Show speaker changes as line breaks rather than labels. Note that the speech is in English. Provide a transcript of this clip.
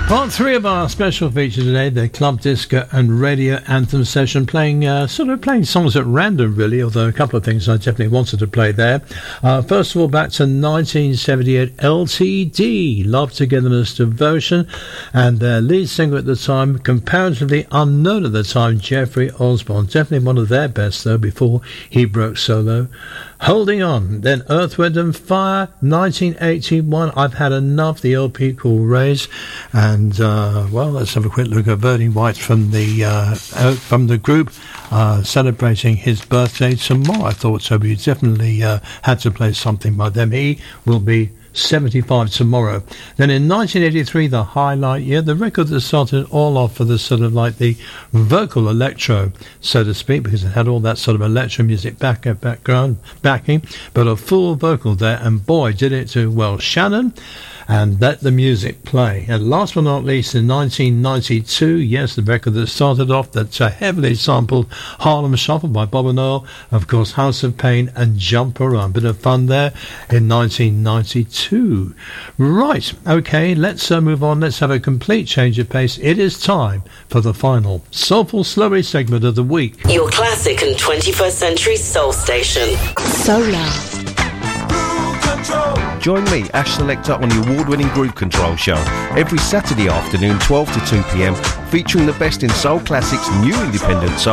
Part three of our special feature today, the Club Disco and Radio Anthem session, playing songs at random, really, although a couple of things I definitely wanted to play there. First of all, back to 1978, LTD, Love Togetherness Devotion, and their lead singer at the time, comparatively unknown at the time, Jeffrey Osborne. Definitely one of their best, though, before he broke solo. Holding On. Then Earth, Wind and Fire, 1981, I've Had Enough, the LP called Raise. And, let's have a quick look at Bernie White from the group, celebrating his birthday tomorrow. I thought so, but you definitely had to play something by them. He will be 75 tomorrow. Then in 1983, the highlight year, the record that started all off for the sort of like the vocal electro, so to speak, because it had all that sort of electro music backing, but a full vocal there, and boy, did it do well. Shannon, and Let the Music Play. And last but not least, in 1992, yes, the record that started off that heavily sampled Harlem Shuffle by Bob and Earl, of course, House of Pain and Jump Around. Bit of fun there in 1992. Right, okay, let's move on. Let's have a complete change of pace. It is time for the final Soulful Slurry segment of the week.
Your classic and 21st century soul station. Solar.
Join me, Ash Selector, on the award-winning Groove Control Show every Saturday afternoon, 12 to 2 p.m, featuring the best in soul classics, new independent soul,